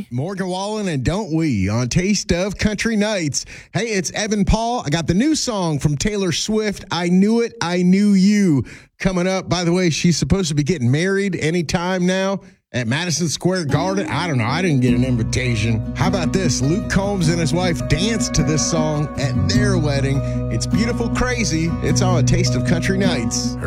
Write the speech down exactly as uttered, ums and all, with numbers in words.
Morgan Wallen and Don't We on Taste of Country Nights. Hey, it's Evan Paul. I got the new song from Taylor Swift, I Knew It, I Knew You, coming up. By the way, she's supposed to be getting married anytime now at Madison Square Garden. I don't know. I didn't get an invitation. How about this? Luke Combs and his wife danced to this song at their wedding. It's Beautiful Crazy. It's on Taste of Country Nights.